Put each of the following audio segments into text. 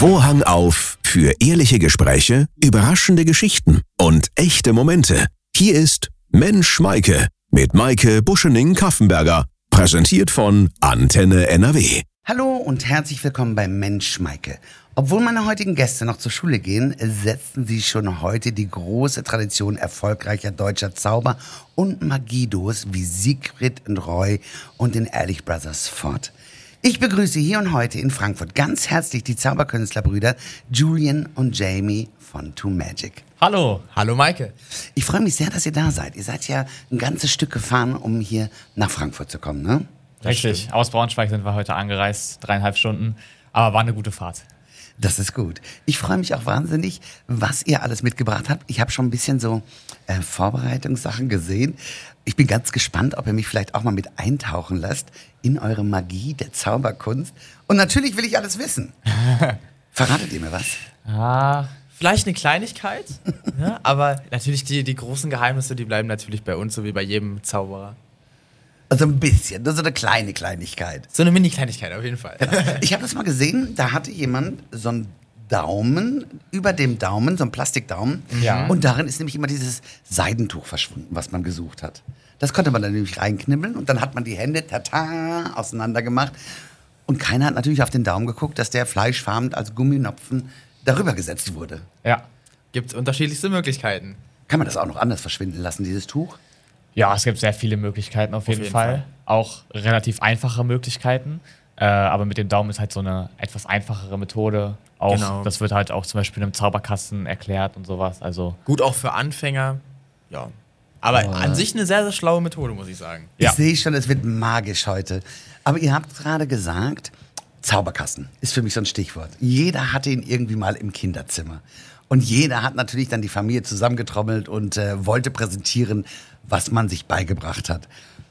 Vorhang auf für ehrliche Gespräche, überraschende Geschichten und echte Momente. Hier ist Mensch Maike mit Maike Buschening-Kaffenberger, präsentiert von Antenne NRW. Hallo und herzlich willkommen bei Mensch Maike. Obwohl meine heutigen Gäste noch zur Schule gehen, setzen sie schon heute die große Tradition erfolgreicher deutscher Zauber- und Magieduos wie Siegfried und Roy und den Ehrlich Brothers fort. Ich begrüße hier und heute in Frankfurt ganz herzlich die Zauberkünstlerbrüder Julian und Jamie von Two Magic. Hallo. Hallo Maike. Ich freue mich sehr, dass ihr da seid. Ihr seid ja ein ganzes Stück gefahren, um hier nach Frankfurt zu kommen, ne? Richtig. Aus Braunschweig sind wir heute angereist, 3,5 Stunden. Aber war eine gute Fahrt. Das ist gut. Ich freue mich auch wahnsinnig, was ihr alles mitgebracht habt. Ich habe schon ein bisschen so Vorbereitungssachen gesehen. Ich bin ganz gespannt, ob ihr mich vielleicht auch mal mit eintauchen lasst in eure Magie der Zauberkunst. Und natürlich will ich alles wissen. Verratet ihr mir was? Vielleicht eine Kleinigkeit, ja, aber natürlich die großen Geheimnisse, die bleiben natürlich bei uns, so wie bei jedem Zauberer. Also ein bisschen, nur so eine kleine Kleinigkeit. So eine Mini-Kleinigkeit auf jeden Fall. Ich habe das mal gesehen, da hatte jemand so einen Daumen, über dem Daumen, so einen Plastikdaumen. Ja. Und darin ist nämlich immer dieses Seidentuch verschwunden, was man gesucht hat. Das konnte man dann nämlich reinknibbeln und dann hat man die Hände auseinander gemacht. Und keiner hat natürlich auf den Daumen geguckt, dass der fleischfarben als Gumminopfen darüber gesetzt wurde. Ja. Gibt unterschiedlichste Möglichkeiten. Kann man das auch noch anders verschwinden lassen, dieses Tuch? Ja, es gibt sehr viele Möglichkeiten auf jeden Fall. Auch relativ einfache Möglichkeiten. Aber mit dem Daumen ist halt so eine etwas einfachere Methode. Auch, Genau. Das wird halt auch zum Beispiel im Zauberkasten erklärt und sowas. Also Gut auch für Anfänger. Ja. Aber an sich eine sehr, sehr schlaue Methode, muss ich sagen. Ich Ja. sehe schon, es wird magisch heute. Aber ihr habt gerade gesagt, Zauberkasten ist für mich so ein Stichwort. Jeder hatte ihn irgendwie mal im Kinderzimmer. Und jeder hat natürlich dann die Familie zusammengetrommelt und wollte präsentieren, was man sich beigebracht hat.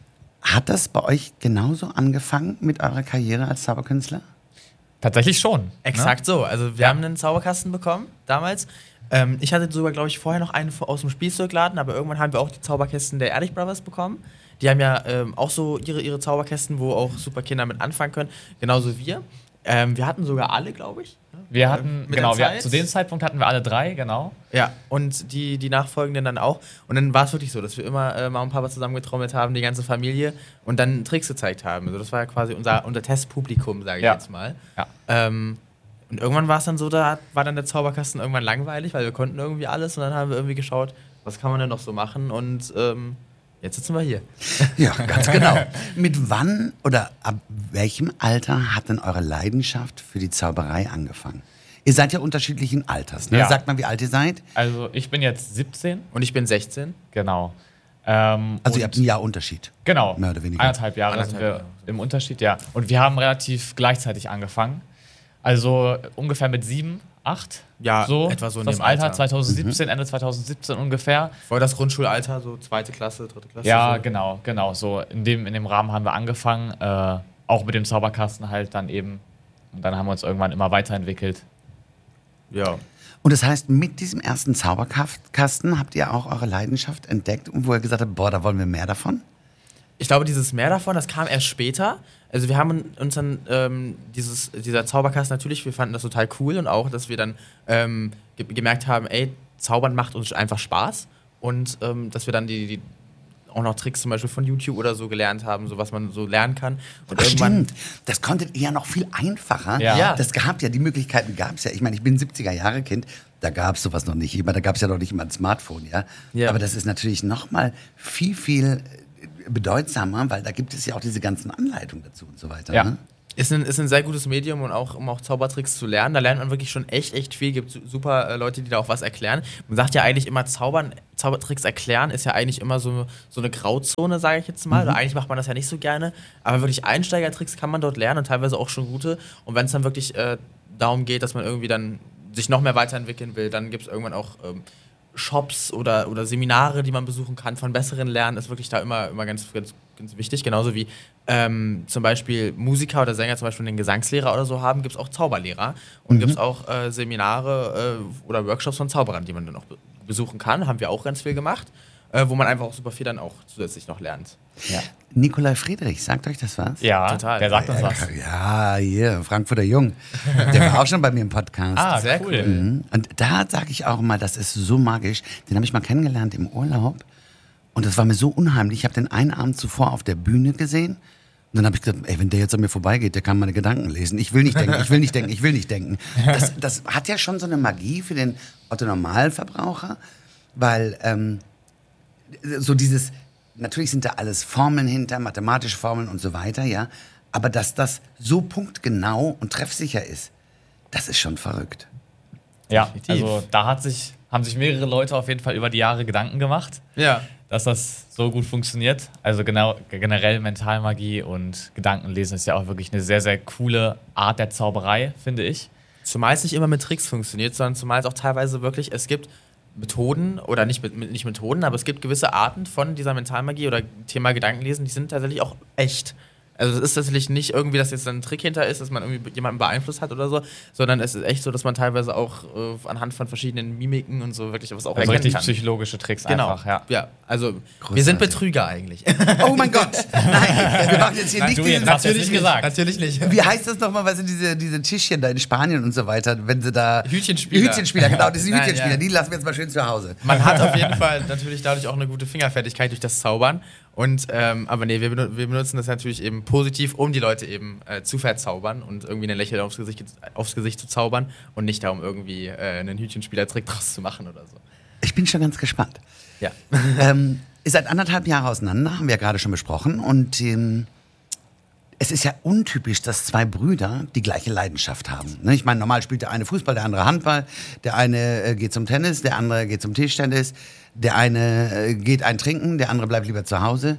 Hat das bei euch genauso angefangen mit eurer Karriere als Zauberkünstler? tatsächlich schon. Exakt so. Also wir haben einen Zauberkasten bekommen damals. Ich hatte sogar, glaube ich, vorher noch einen aus dem Spielzeugladen, aber irgendwann haben wir auch die Zauberkästen der Ehrlich Brothers bekommen. Die haben ja auch so ihre Zauberkästen, wo auch super Kinder mit anfangen können, genauso wir. Wir hatten sogar alle, glaube ich. Wir hatten, Mit genau, der Zeit? zu dem Zeitpunkt hatten wir alle 3, genau. Ja, und die nachfolgenden dann auch. Und dann war es wirklich so, dass wir immer Mama und Papa zusammengetrommelt haben, die ganze Familie, und dann Tricks gezeigt haben. Also das war ja quasi unser Testpublikum, sage ich Ja. jetzt mal. Ja. Und irgendwann war es dann so, da war dann der Zauberkasten irgendwann langweilig, weil wir konnten irgendwie alles. Und dann haben wir irgendwie geschaut, was kann man denn noch so machen. Und jetzt sitzen wir hier. Ja, ganz genau. Mit wann oder ab welchem Alter hat denn eure Leidenschaft für die Zauberei angefangen? Ihr seid ja unterschiedlichen Alters, ne? Ja. Sagt mal, wie alt ihr seid? Also ich bin jetzt 17, Und ich bin 16. genau. Also ihr habt ein Jahr Unterschied. Genau, Mehr oder weniger. 1,5 Jahre sind wir im Unterschied, ja. Und wir haben relativ gleichzeitig angefangen. Also ungefähr mit 7, 8. Ja, so, etwa so in das dem Alter, Alter. 2017, Ende 2017 ungefähr. Voll das Grundschulalter, so 2. Klasse, 3. Klasse. Ja, so. genau. So in dem Rahmen haben wir angefangen. Auch mit dem Zauberkasten halt dann eben. Und dann haben wir uns irgendwann immer weiterentwickelt. Ja. Und das heißt, mit diesem ersten Zauberkasten habt ihr auch eure Leidenschaft entdeckt und wo ihr gesagt habt, boah, da wollen wir mehr davon? Ich glaube, dieses mehr davon, das kam erst später. Also wir haben uns dann dieser Zauberkasten natürlich, wir fanden das total cool und auch, dass wir dann gemerkt haben, ey, Zaubern macht uns einfach Spaß und dass wir dann die auch noch Tricks zum Beispiel von YouTube oder so gelernt haben, so was man so lernen kann. Und Ach, stimmt. Das konntet ihr ja noch viel einfacher. Ja. Das gab ja, die Möglichkeiten gab es ja. Ich meine, ich bin 70er-Jahre-Kind, da gab es sowas noch nicht. Ich meine, da gab es ja noch nicht mal ein Smartphone, ja. Ja. Aber das ist natürlich noch mal viel, viel bedeutsamer, weil da gibt es ja auch diese ganzen Anleitungen dazu und so weiter. Ja. Ne? Ist ein sehr gutes Medium und auch, um auch Zaubertricks zu lernen. Da lernt man wirklich schon echt viel. Gibt super Leute, die da auch was erklären. Man sagt ja eigentlich immer, Zaubertricks erklären ist ja eigentlich immer so eine Grauzone, sage ich jetzt mal. Oder eigentlich macht man das ja nicht so gerne. Aber wirklich Einsteigertricks kann man dort lernen und teilweise auch schon gute. Und wenn es dann wirklich darum geht, dass man irgendwie dann sich noch mehr weiterentwickeln will, dann gibt es irgendwann auch Shops oder Seminare, die man besuchen kann, von besseren Lernen, ist wirklich da immer ganz wichtig. Genauso wie zum Beispiel Musiker oder Sänger zum Beispiel einen Gesangslehrer oder so haben, gibt es auch Zauberlehrer. Und gibt es auch Seminare oder Workshops von Zauberern, die man dann auch besuchen kann. Haben wir auch ganz viel gemacht. wo man einfach auch super viel dann auch zusätzlich noch lernt. Ja. Nikolai Friedrich, sagt euch das was? Ja, Total. der sagt uns was. Ja, hier, Frankfurter Jung. Der war auch schon bei mir im Podcast. Ah, Sehr cool. Mhm. Und da sage ich auch mal, das ist so magisch. Den habe ich mal kennengelernt im Urlaub. Und das war mir so unheimlich. Ich habe den einen Abend zuvor auf der Bühne gesehen. Und dann habe ich gesagt, ey, wenn der jetzt an mir vorbeigeht, der kann meine Gedanken lesen. Ich will nicht denken, ich will nicht denken, ich will nicht denken. Das hat ja schon so eine Magie für den Otto-Normalverbraucher. Weil so dieses, natürlich sind da alles Formeln hinter, mathematische Formeln und so weiter, ja. Aber dass das so punktgenau und treffsicher ist, das ist schon verrückt. Ja, Definitiv. also da haben sich mehrere Leute auf jeden Fall über die Jahre Gedanken gemacht, Ja. dass das so gut funktioniert. Also generell Mentalmagie und Gedankenlesen ist ja auch wirklich eine sehr, sehr coole Art der Zauberei, finde ich. Zumal es nicht immer mit Tricks funktioniert, sondern zumal es auch teilweise wirklich, es gibt Methoden oder nicht Methoden, aber es gibt gewisse Arten von dieser Mentalmagie oder Thema Gedankenlesen, die sind tatsächlich auch echt. Also es ist tatsächlich nicht irgendwie, dass jetzt ein Trick hinter ist, dass man irgendwie jemanden beeinflusst hat oder so, sondern es ist echt so, dass man teilweise auch anhand von verschiedenen Mimiken und so wirklich was auch Also erkennen richtig kann. psychologische Tricks Genau, einfach, ja. Also Großartig. wir sind Betrüger eigentlich. Oh mein Gott! Nein, wir machen jetzt hier nicht Julian, diesen... hast du jetzt nicht gesagt. Natürlich nicht. Wie heißt das nochmal, was sind diese Tischchen da in Spanien und so weiter, wenn sie da... Hütchenspieler. Hütchenspieler, genau, diese Nein, Hütchenspieler, ja. die lassen wir jetzt mal schön zu Hause. Man hat auf jeden Fall natürlich dadurch auch eine gute Fingerfertigkeit durch das Zaubern. Und, aber nee, wir benutzen das natürlich eben positiv, um die Leute eben zu verzaubern und irgendwie ein Lächeln aufs Gesicht zu zaubern und nicht darum irgendwie einen Hütchenspielertrick draus zu machen oder so. Ich bin schon ganz gespannt. Ja. Ihr seid 1,5 Jahre auseinander, haben wir ja gerade schon besprochen. Und es ist ja untypisch, dass zwei Brüder die gleiche Leidenschaft haben. Ne? Ich meine, normal spielt der eine Fußball, der andere Handball. Der eine geht zum Tennis, der andere geht zum Tischtennis. Der eine geht ein trinken, der andere bleibt lieber zu Hause.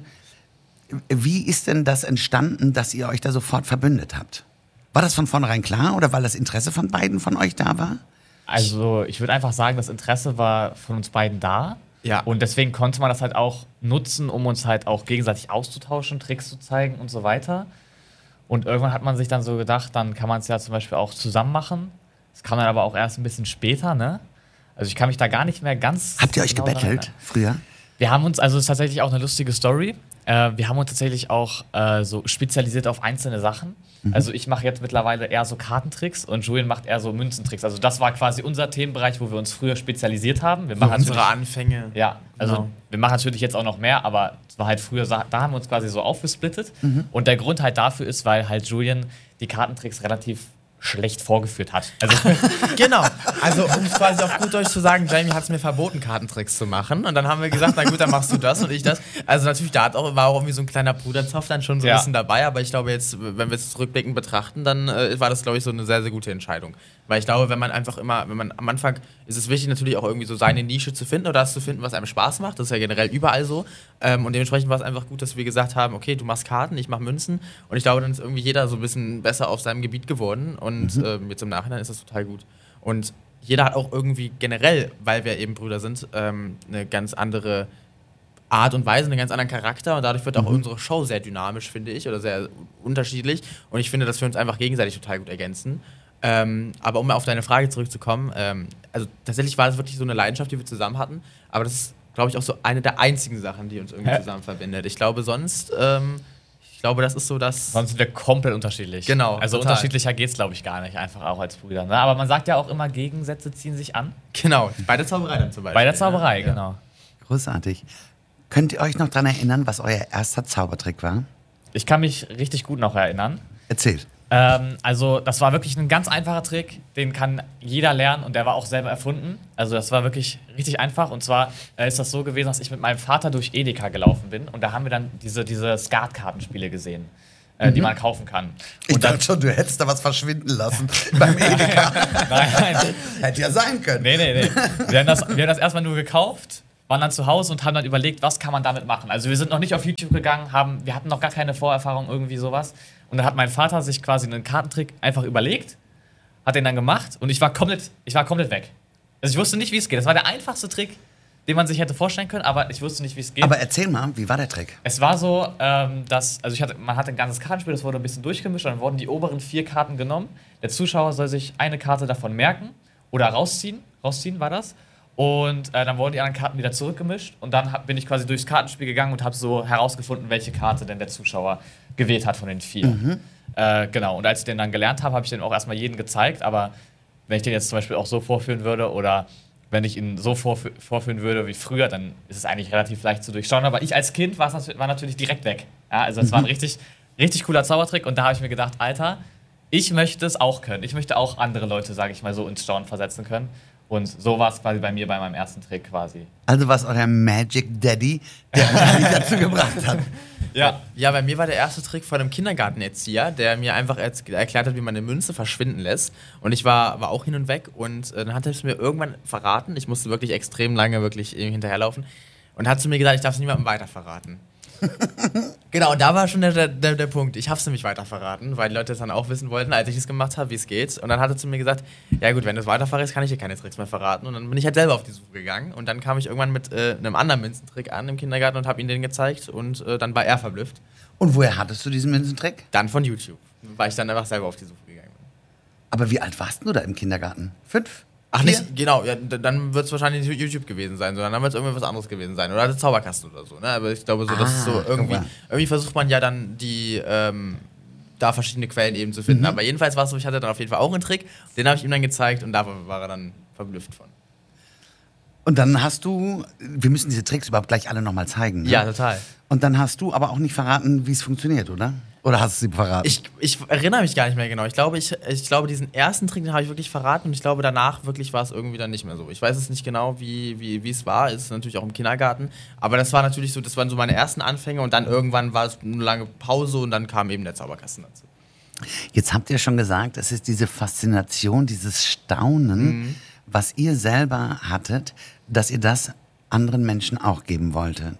Wie ist denn das entstanden, dass ihr euch da sofort verbündet habt? War das von vornherein klar oder weil das Interesse von beiden von euch da war? Also ich würde einfach sagen, das Interesse war von uns beiden da. Ja. Und deswegen konnte man das halt auch nutzen, um uns halt auch gegenseitig auszutauschen, Tricks zu zeigen und so weiter. Und irgendwann hat man sich dann so gedacht, dann kann man es ja zum Beispiel auch zusammen machen. Das kam dann aber auch erst ein bisschen später, ne? Also ich kann mich da gar nicht mehr ganz... Habt ihr euch genau daran gebettelt erinnern. früher? Wir haben uns, also es ist tatsächlich auch eine lustige Story. Wir haben uns tatsächlich auch so spezialisiert auf einzelne Sachen. Also ich mache jetzt mittlerweile eher so Kartentricks und Julian macht eher so Münzentricks. Also das war quasi unser Themenbereich, wo wir uns früher spezialisiert haben. Wir machen Unsere natürlich- Anfänge. Ja, also Genau. wir machen natürlich jetzt auch noch mehr, aber es war halt früher, da haben wir uns quasi so aufgesplittet. Und der Grund halt dafür ist, weil halt Julian die Kartentricks relativ schlecht vorgeführt hat. Also Genau. Also um es quasi auf gut Deutsch zu sagen, Jamie hat es mir verboten, Kartentricks zu machen. Und dann haben wir gesagt, na gut, dann machst du das und ich das. Also natürlich, war auch irgendwie so ein kleiner Bruderzopf dann schon so ein Ja. bisschen dabei. Aber ich glaube jetzt, wenn wir es rückblickend betrachten, dann war das, glaube ich, so eine sehr, sehr gute Entscheidung. Weil ich glaube, wenn man am Anfang ist es wichtig natürlich auch irgendwie so seine Nische zu finden oder das zu finden, was einem Spaß macht. Das ist ja generell überall so. Und dementsprechend war es einfach gut, dass wir gesagt haben, okay, du machst Karten, ich mache Münzen. Und ich glaube, dann ist irgendwie jeder so ein bisschen besser auf seinem Gebiet geworden. Und jetzt im Nachhinein ist das total gut. Und jeder hat auch irgendwie generell, weil wir eben Brüder sind, eine ganz andere Art und Weise, einen ganz anderen Charakter. Und dadurch wird auch unsere Show sehr dynamisch, finde ich, oder sehr unterschiedlich. Und ich finde, dass wir uns einfach gegenseitig total gut ergänzen. Aber um auf deine Frage zurückzukommen, also tatsächlich war das wirklich so eine Leidenschaft, die wir zusammen hatten. Aber das ist, glaube ich, auch so eine der einzigen Sachen, die uns irgendwie zusammen verbindet. Ich glaube, sonst, das ist so das. sonst sind wir komplett unterschiedlich. Genau, Also total. unterschiedlicher geht's, glaube ich, gar nicht, einfach auch als Brüder. Ne? Aber man sagt ja auch immer, Gegensätze ziehen sich an. Genau, bei der Zauberei dann zum Beispiel. Bei der Zauberei, Ja. genau. Großartig. Könnt ihr euch noch daran erinnern, was euer erster Zaubertrick war? Ich kann mich richtig gut noch erinnern. Erzählt. Also das war wirklich ein ganz einfacher Trick, den kann jeder lernen und der war auch selber erfunden. Also das war wirklich richtig einfach und zwar ist das so gewesen, dass ich mit meinem Vater durch Edeka gelaufen bin und da haben wir dann diese Skatkartenspiele gesehen, die man kaufen kann. Ich Und dann, dachte schon, du hättest da was verschwinden lassen beim Edeka. nein, Hätte ja sein können. nee. Wir haben das erstmal nur gekauft, waren dann zu Hause und haben dann überlegt, was kann man damit machen. Also wir sind noch nicht auf YouTube gegangen, wir hatten noch gar keine Vorerfahrung, irgendwie sowas. Und dann hat mein Vater sich quasi einen Kartentrick einfach überlegt, hat den dann gemacht und ich war komplett weg. Also ich wusste nicht, wie es geht. Das war der einfachste Trick, den man sich hätte vorstellen können, aber ich wusste nicht, wie es geht. Aber erzähl mal, wie war der Trick? Es war so, man hatte ein ganzes Kartenspiel, das wurde ein bisschen durchgemischt, dann wurden die oberen 4 Karten genommen. Der Zuschauer soll sich eine Karte davon merken oder rausziehen war das. Und dann wurden die anderen Karten wieder zurückgemischt. Und dann bin ich quasi durchs Kartenspiel gegangen und habe so herausgefunden, welche Karte denn der Zuschauer gewählt hat von den 4. Genau, und als ich den dann gelernt habe, habe ich den auch erstmal jedem gezeigt. Aber wenn ich den jetzt zum Beispiel auch so vorführen würde oder wenn ich ihn so vorführen würde wie früher, dann ist es eigentlich relativ leicht zu durchschauen. Aber ich als Kind war natürlich direkt weg. Ja, also es war ein richtig, richtig cooler Zaubertrick. Und da habe ich mir gedacht, Alter, ich möchte es auch können. Ich möchte auch andere Leute, sage ich mal, so ins Staunen versetzen können. Und so war es quasi bei mir bei meinem ersten Trick quasi. Also war es euer Magic Daddy, der mich dazu gebracht hat. Ja. Ja, bei mir war der erste Trick von einem Kindergartenerzieher, der mir einfach erklärt hat, wie man eine Münze verschwinden lässt. Und ich war auch hin und weg und dann hat er es mir irgendwann verraten. Ich musste wirklich extrem lange wirklich hinterherlaufen. Und hat zu mir gesagt, ich darf es niemandem weiter verraten. Genau, und da war schon der Punkt. Ich habe es nämlich weiter verraten, weil die Leute es dann auch wissen wollten, als ich es gemacht habe, wie es geht. Und dann hat er zu mir gesagt, ja gut, wenn du es weiter verrätst, kann ich dir keine Tricks mehr verraten. Und dann bin ich halt selber auf die Suche gegangen. Und dann kam ich irgendwann mit einem anderen Münzentrick an im Kindergarten und habe ihm den gezeigt. Und dann war er verblüfft. Und woher hattest du diesen Münzentrick? Dann von YouTube, weil ich dann einfach selber auf die Suche gegangen bin. Aber wie alt warst du da im Kindergarten? 5? Ach 4? nicht, genau, ja, dann wird es wahrscheinlich nicht YouTube gewesen sein, sondern dann wird es irgendwie was anderes gewesen sein. Oder der Zauberkasten oder so, ne? Aber ich glaube so, das ist so irgendwie versucht man ja dann da verschiedene Quellen eben zu finden. Aber jedenfalls war es so, ich hatte dann auf jeden Fall auch einen Trick, den habe ich ihm dann gezeigt und da war er dann verblüfft von. Und dann wir müssen diese Tricks überhaupt gleich alle nochmal zeigen. Ne? Ja, total. Und dann hast du aber auch nicht verraten, wie es funktioniert, oder? Oder hast du sie verraten? Ich erinnere mich gar nicht mehr genau. Ich glaube, diesen ersten Trick, den habe ich wirklich verraten und ich glaube, danach wirklich war es irgendwie dann nicht mehr so. Ich weiß es nicht genau, wie es war. Es ist natürlich auch im Kindergarten. Aber das war natürlich so, das waren so meine ersten Anfänge und dann irgendwann war es eine lange Pause und dann kam eben der Zauberkasten dazu. Jetzt habt ihr schon gesagt, es ist diese Faszination, dieses Staunen, was ihr selber hattet, dass ihr das anderen Menschen auch geben wolltet.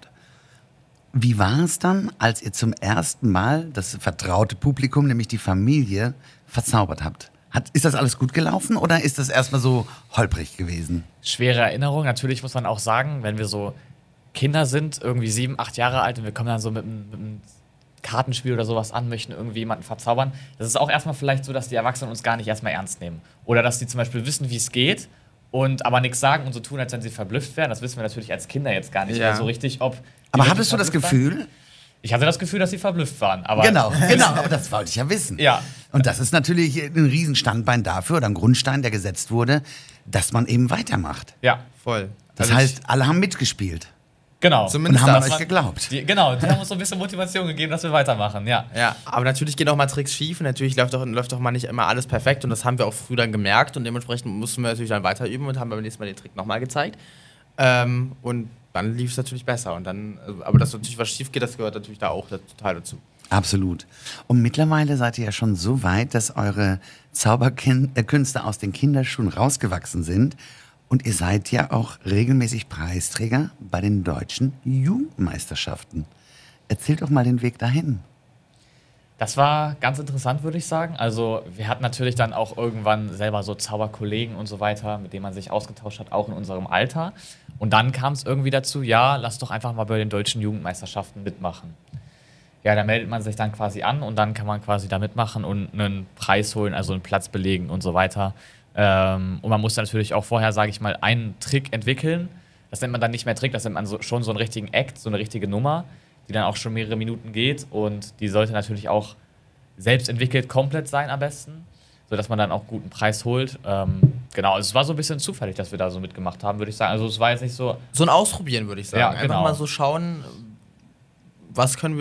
Wie war es dann, als ihr zum ersten Mal das vertraute Publikum, nämlich die Familie, verzaubert habt? Ist das alles gut gelaufen oder ist das erstmal so holprig gewesen? Schwere Erinnerung. Natürlich muss man auch sagen, wenn wir so Kinder sind, irgendwie 7, 8 Jahre alt und wir kommen dann so mit einem Kartenspiel oder sowas an, möchten irgendwie jemanden verzaubern. Das ist auch erstmal vielleicht so, dass die Erwachsenen uns gar nicht erstmal ernst nehmen. Oder dass die zum Beispiel wissen, wie es geht und aber nichts sagen und so tun, als wenn sie verblüfft wären. Das wissen wir natürlich als Kinder jetzt gar nicht mehr so richtig, ob. Aber hattest du das Gefühl? Waren? Ich hatte das Gefühl, dass sie verblüfft waren. Aber genau, aber das wollte ich ja wissen. Ja. Und das ist natürlich ein Riesenstandbein dafür oder ein Grundstein, der gesetzt wurde, dass man eben weitermacht. Ja. Voll. Das heißt, alle haben mitgespielt. Genau. Zumindest und haben euch geglaubt. Die haben uns so ein bisschen Motivation gegeben, dass wir weitermachen, ja. Ja, aber natürlich gehen auch mal Tricks schief und natürlich läuft auch mal nicht immer alles perfekt und das haben wir auch früh dann gemerkt und dementsprechend mussten wir natürlich dann weiter üben und haben beim nächsten Mal den Trick nochmal gezeigt. Und dann lief es natürlich besser und dann, aber dass natürlich was schief geht, das gehört natürlich da auch total dazu. Absolut. Und mittlerweile seid ihr ja schon so weit, dass eure Zauberkünste aus den Kinderschuhen rausgewachsen sind. Und ihr seid ja auch regelmäßig Preisträger bei den deutschen Jugendmeisterschaften. Erzählt doch mal den Weg dahin. Das war ganz interessant, würde ich sagen. Also wir hatten natürlich dann auch irgendwann selber so Zauberkollegen und so weiter, mit denen man sich ausgetauscht hat, auch in unserem Alter. Und dann kam es irgendwie dazu, ja, lass doch einfach mal bei den deutschen Jugendmeisterschaften mitmachen. Ja, da meldet man sich dann quasi an und dann kann man quasi da mitmachen und einen Preis holen, also einen Platz belegen und so weiter. Und man muss natürlich auch vorher, sage ich mal, einen Trick entwickeln. Das nennt man dann nicht mehr Trick, das nennt man schon so einen richtigen Act, so eine richtige Nummer, die dann auch schon mehrere Minuten geht. Und die sollte natürlich auch selbst entwickelt komplett sein am besten, sodass man dann auch guten Preis holt. Genau, also es war so ein bisschen zufällig, dass wir da so mitgemacht haben, würde ich sagen. Also es war jetzt nicht so... So ein Ausprobieren, würde ich sagen. Ja, Einfach genau. mal so schauen, was können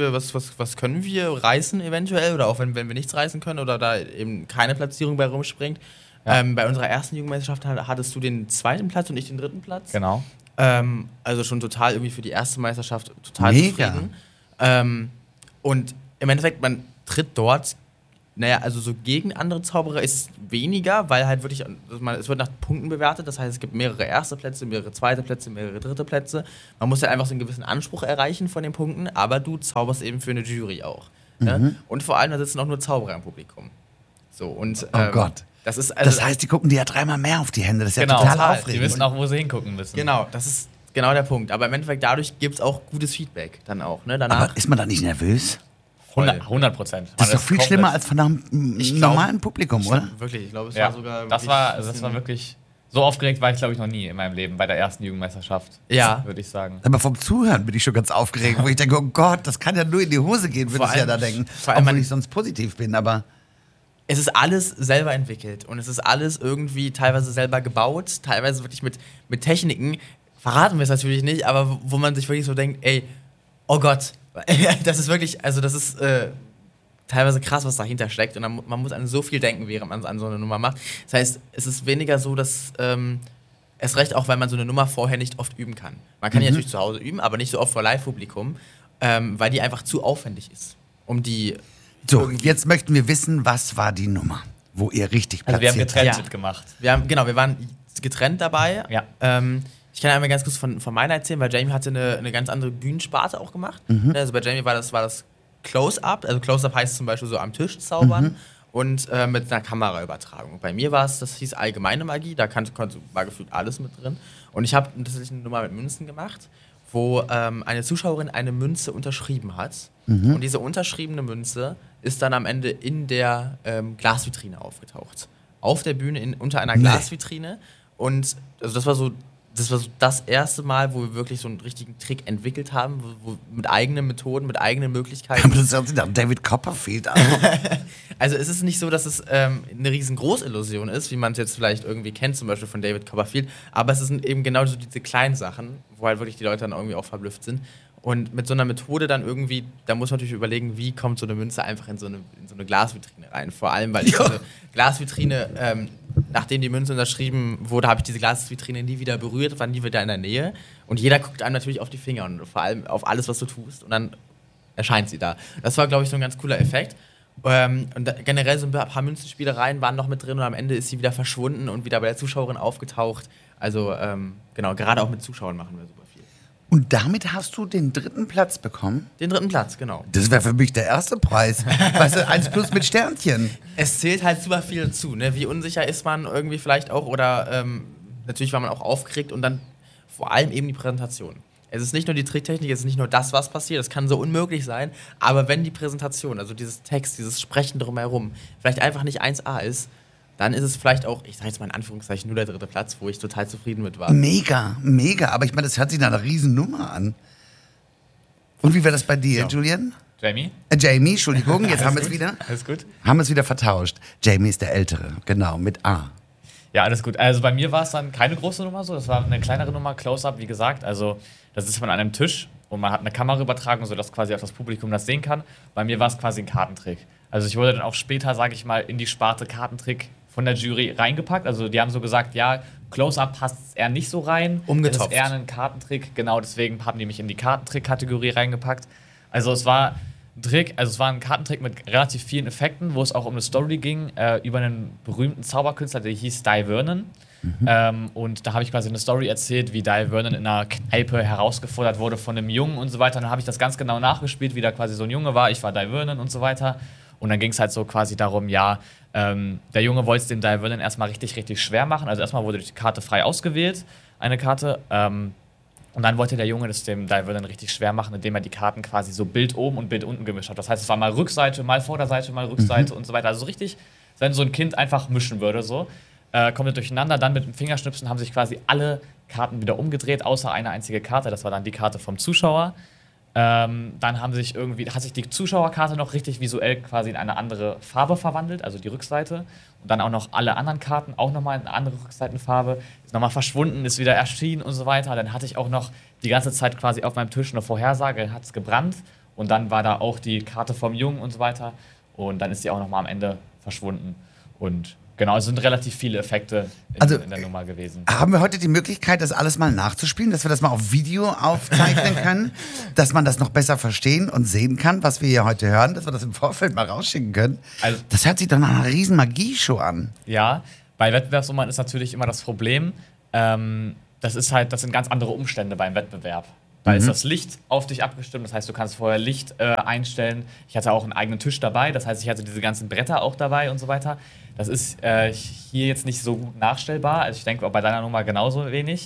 wir reißen eventuell oder auch wenn wir nichts reißen können oder da eben keine Platzierung bei rumspringt. Ja. Bei unserer ersten Jugendmeisterschaft hattest du den 2. Platz und ich den 3. Platz. Genau. Also schon total irgendwie für die erste Meisterschaft total mega zufrieden. Und im Endeffekt, man tritt dort, also so gegen andere Zauberer ist es weniger, weil halt wirklich, es wird nach Punkten bewertet, das heißt, es gibt mehrere erste Plätze, mehrere zweite Plätze, mehrere dritte Plätze. Man muss halt einfach so einen gewissen Anspruch erreichen von den Punkten, aber du zauberst eben für eine Jury auch. Ne? Und vor allem, da sitzen auch nur Zauberer im Publikum. So, und, oh Gott. Das heißt, die gucken dir ja 3-mal mehr auf die Hände. Das ist ja genau, total aufregend. Die wissen auch, wo sie hingucken müssen. Genau, das ist genau der Punkt. Aber im Endeffekt, dadurch gibt es auch gutes Feedback dann auch. Ne? Danach, aber ist man da nicht nervös? 100%. Das ist doch viel schlimmer als von einem normalen Publikum, oder? Wirklich, ich glaube, es ja, war sogar... das war wirklich So aufgeregt war ich, glaube ich, noch nie in meinem Leben bei der ersten Jugendmeisterschaft. Ja. Würde ich sagen. Aber vom Zuhören bin ich schon ganz aufgeregt, wo ich denke, oh Gott, das kann ja nur in die Hose gehen, würde ich ja da denken. Vor allem, obwohl ich sonst positiv bin, aber... Es ist alles selber entwickelt und es ist alles irgendwie teilweise selber gebaut, teilweise wirklich mit Techniken, verraten wir es natürlich nicht, aber wo man sich wirklich so denkt, ey, oh Gott, das ist wirklich, also das ist teilweise krass, was dahinter steckt und man muss an so viel denken, während man an so eine Nummer macht. Das heißt, es ist weniger so, dass es reicht auch, weil man so eine Nummer vorher nicht oft üben kann. Man kann die natürlich zu Hause üben, aber nicht so oft vor Live-Publikum, weil die einfach zu aufwendig ist, um die... So, jetzt möchten wir wissen, was war die Nummer, wo ihr richtig Also wir haben platziert getrennt Ja. mitgemacht. Wir waren getrennt dabei. Ja. Ich kann einmal ganz kurz von meiner erzählen, weil Jamie hatte eine ganz andere Bühnensparte auch gemacht. Also bei Jamie war das Close-Up. Also Close-Up heißt zum Beispiel so am Tisch zaubern und mit einer Kameraübertragung. Bei mir war es, das hieß allgemeine Magie, da war gefühlt alles mit drin. Und ich habe tatsächlich eine Nummer mit Münzen gemacht, wo eine Zuschauerin eine Münze unterschrieben hat. Und diese unterschriebene Münze ist dann am Ende in der Glasvitrine aufgetaucht. Auf der Bühne unter einer Glasvitrine. Und also das war so das erste Mal, wo wir wirklich so einen richtigen Trick entwickelt haben, wo mit eigenen Methoden, mit eigenen Möglichkeiten. Aber das hört sich nach David Copperfield an. Also es ist nicht so, dass es eine riesengroße Illusion ist, wie man es jetzt vielleicht irgendwie kennt, zum Beispiel von David Copperfield, aber es sind eben genau so diese kleinen Sachen, wo halt wirklich die Leute dann irgendwie auch verblüfft sind. Und mit so einer Methode dann irgendwie, da muss man natürlich überlegen, wie kommt so eine Münze einfach in so eine Glasvitrine rein. Vor allem, weil diese Glasvitrine, nachdem die Münze unterschrieben wurde, habe ich diese Glasvitrine nie wieder berührt, war nie wieder in der Nähe. Und jeder guckt einem natürlich auf die Finger und vor allem auf alles, was du tust. Und dann erscheint sie da. Das war, glaube ich, so ein ganz cooler Effekt. Und generell so ein paar Münzenspielereien waren noch mit drin und am Ende ist sie wieder verschwunden und wieder bei der Zuschauerin aufgetaucht. Also genau, gerade auch mit Zuschauern machen wir super viel. Und damit hast du den 3. Platz bekommen? Den 3. Platz, genau. Das wäre für mich der erste Preis. Weißt du, 1+ mit Sternchen. Es zählt halt super viel dazu, ne? Wie unsicher ist man irgendwie vielleicht auch oder natürlich war man auch aufgeregt und dann vor allem eben die Präsentation. Es ist nicht nur die Tricktechnik, es ist nicht nur das, was passiert, es kann so unmöglich sein, aber wenn die Präsentation, also dieses Text, dieses Sprechen drumherum, vielleicht einfach nicht 1A ist, dann ist es vielleicht auch, ich sage jetzt mal in Anführungszeichen, nur der 3. Platz, wo ich total zufrieden mit war. Mega, mega. Aber ich meine, das hört sich nach einer Riesennummer an. Und wie war das bei dir, Julian? Jamie? Jamie, Entschuldigung, jetzt haben wir es wieder. Alles gut? Haben wir es wieder vertauscht. Jamie ist der Ältere, genau, mit A. Ja, alles gut. Also bei mir war es dann keine große Nummer so, das war eine kleinere Nummer, Close-Up, wie gesagt. Also das ist man an einem Tisch und man hat eine Kameraübertragung, sodass quasi auch das Publikum das sehen kann. Bei mir war es quasi ein Kartentrick. Also ich wurde dann auch später, sage ich mal, in die Sparte Kartentrick von der Jury reingepackt. Also die haben so gesagt, ja, Close-Up passt eher nicht so rein. Umgetopft. Das ist eher ein Kartentrick. Genau, deswegen haben die mich in die Kartentrick-Kategorie reingepackt. Also es war ein Kartentrick mit relativ vielen Effekten, wo es auch um eine Story ging, über einen berühmten Zauberkünstler, der hieß Di Vernon. Und da habe ich quasi eine Story erzählt, wie Di Vernon in einer Kneipe herausgefordert wurde von einem Jungen und so weiter. Und dann habe ich das ganz genau nachgespielt, wie da quasi so ein Junge war. Ich war Di Vernon und so weiter. Und dann ging es halt so quasi darum, ja, der Junge wollte es dem Di Vernon erstmal richtig, richtig schwer machen. Also erstmal wurde die Karte frei ausgewählt, eine Karte. Und dann wollte der Junge das dem Di Vernon richtig schwer machen, indem er die Karten quasi so Bild oben und Bild unten gemischt hat. Das heißt, es war mal Rückseite, mal Vorderseite, mal Rückseite und so weiter. Also so richtig, wenn so ein Kind einfach mischen würde, so. Kommt durcheinander, dann mit dem Fingerschnipsen haben sich quasi alle Karten wieder umgedreht, außer eine einzige Karte. Das war dann die Karte vom Zuschauer. Dann hat sich die Zuschauerkarte noch richtig visuell quasi in eine andere Farbe verwandelt, also die Rückseite. Und dann auch noch alle anderen Karten, auch nochmal in eine andere Rückseitenfarbe. Ist nochmal verschwunden, ist wieder erschienen und so weiter. Dann hatte ich auch noch die ganze Zeit quasi auf meinem Tisch eine Vorhersage, hat es gebrannt. Und dann war da auch die Karte vom Jungen und so weiter. Und dann ist die auch nochmal am Ende verschwunden. Und genau, es sind relativ viele Effekte in der Nummer gewesen. Haben wir heute die Möglichkeit, das alles mal nachzuspielen, dass wir das mal auf Video aufzeichnen können, dass man das noch besser verstehen und sehen kann, was wir hier heute hören, dass wir das im Vorfeld mal rausschicken können? Also, das hört sich doch nach einer riesen Magie-Show an. Ja, bei Wettbewerbsnummern ist natürlich immer das Problem, das sind ganz andere Umstände beim Wettbewerb. Da ist das Licht auf dich abgestimmt, das heißt, du kannst vorher Licht einstellen. Ich hatte auch einen eigenen Tisch dabei, das heißt, ich hatte diese ganzen Bretter auch dabei und so weiter. Das ist hier jetzt nicht so gut nachstellbar. Also ich denke auch bei deiner Nummer genauso wenig.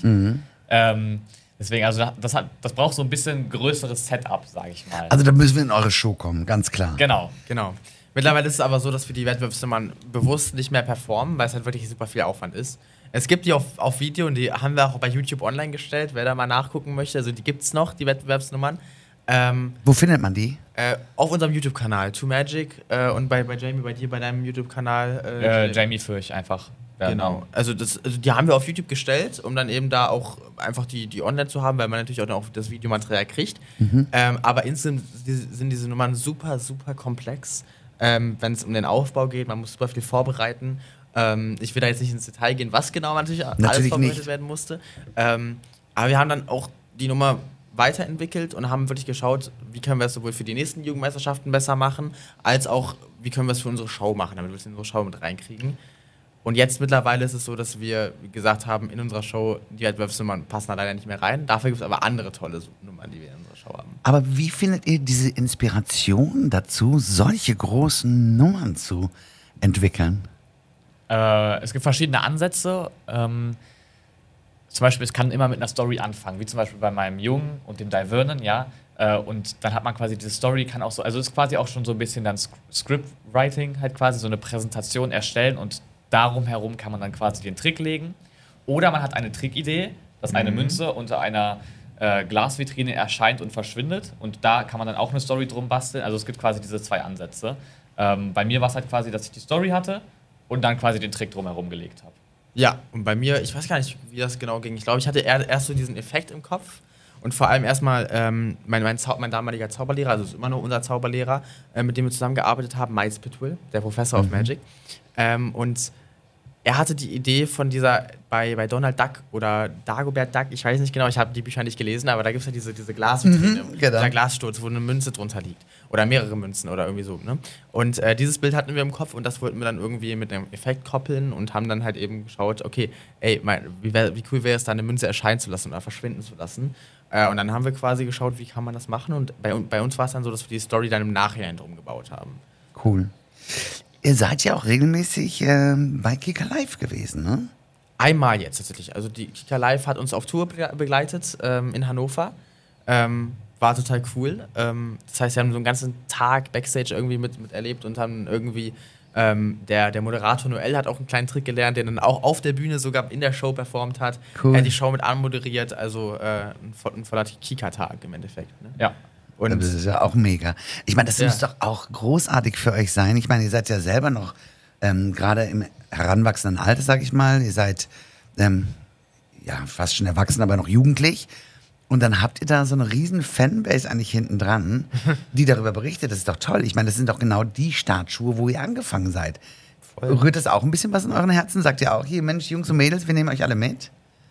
Deswegen, also das braucht so ein bisschen größeres Setup, sage ich mal. Also da müssen wir in eure Show kommen, ganz klar. Genau. Mittlerweile ist es aber so, dass wir die Wettbewerbsnummern bewusst nicht mehr performen, weil es halt wirklich super viel Aufwand ist. Es gibt die auf Video und die haben wir auch bei YouTube online gestellt, wer da mal nachgucken möchte. Also die gibt's noch, die Wettbewerbsnummern. Wo findet man die? Auf unserem YouTube-Kanal, 2Magic und bei Jamie, bei dir, bei deinem YouTube-Kanal. Jamie Fürch einfach. Genau. Also die haben wir auf YouTube gestellt, um dann eben da auch einfach die online zu haben, weil man natürlich auch noch das Videomaterial kriegt. Aber insgesamt sind diese Nummern super, super komplex, wenn es um den Aufbau geht. Man muss super viel vorbereiten. Ich will da jetzt nicht ins Detail gehen, was genau natürlich alles vorbereitet werden musste. Aber wir haben dann auch die Nummer weiterentwickelt und haben wirklich geschaut, wie können wir es sowohl für die nächsten Jugendmeisterschaften besser machen, als auch, wie können wir es für unsere Show machen, damit wir es in unsere Show mit reinkriegen. Und jetzt mittlerweile ist es so, dass wir gesagt haben, in unserer Show, die Wettbewerbsnummern passen da leider nicht mehr rein. Dafür gibt es aber andere tolle Nummern, die wir in unserer Show haben. Aber wie findet ihr diese Inspiration dazu, solche großen Nummern zu entwickeln? Es gibt verschiedene Ansätze. Zum Beispiel, es kann immer mit einer Story anfangen, wie zum Beispiel bei meinem Jungen und dem Divernon, ja. Und dann hat man quasi diese Story, kann auch so, also ist quasi auch schon so ein bisschen dann Scriptwriting, halt quasi so eine Präsentation erstellen und darum herum kann man dann quasi den Trick legen. Oder man hat eine Trickidee, dass eine Münze unter einer Glasvitrine erscheint und verschwindet. Und da kann man dann auch eine Story drum basteln. Also es gibt quasi diese zwei Ansätze. Bei mir war es halt quasi, dass ich die Story hatte und dann quasi den Trick drumherum gelegt habe. Ja, und bei mir, ich weiß gar nicht, wie das genau ging. Ich glaube, ich hatte erst so diesen Effekt im Kopf. Und vor allem erstmal mein damaliger Zauberlehrer, also ist immer noch unser Zauberlehrer, mit dem wir zusammengearbeitet haben, Miles Pitwell, der Professor of Magic. Und er hatte die Idee von dieser, bei Donald Duck oder Dagobert Duck, ich weiß nicht genau, ich habe die Bücher nicht gelesen, aber da gibt es ja diese Glasvitrine, dieser Glassturz, wo eine Münze drunter liegt. Oder mehrere Münzen oder irgendwie so. Ne? Und dieses Bild hatten wir im Kopf und das wollten wir dann irgendwie mit einem Effekt koppeln und haben dann halt eben geschaut, okay, ey, wie cool wäre es, da eine Münze erscheinen zu lassen oder verschwinden zu lassen. Und dann haben wir quasi geschaut, wie kann man das machen. Und bei uns war es dann so, dass wir die Story dann im Nachhinein drum gebaut haben. Cool. Ihr seid ja auch regelmäßig bei Kika Live gewesen, ne? Einmal jetzt tatsächlich. Also die Kika Live hat uns auf Tour begleitet in Hannover. War total cool. Das heißt, wir haben so einen ganzen Tag Backstage irgendwie mit erlebt und haben irgendwie der Moderator Noel hat auch einen kleinen Trick gelernt, der dann auch auf der Bühne sogar in der Show performt hat. Cool. Er hat die Show mit anmoderiert, also ein voller Kika-Tag im Endeffekt. Ne? Ja. Und das ist ja auch mega. Ich meine, das muss doch auch großartig für euch sein. Ich meine, ihr seid ja selber noch gerade im heranwachsenden Alter, sag ich mal. Ihr seid fast schon erwachsen, aber noch jugendlich. Und dann habt ihr da so eine riesen Fanbase eigentlich hinten dran, die darüber berichtet. Das ist doch toll. Ich meine, das sind doch genau die Startschuhe, wo ihr angefangen seid. Voll. Rührt das auch ein bisschen was in euren Herzen? Sagt ihr auch, hier, Mensch, Jungs und Mädels, wir nehmen euch alle mit?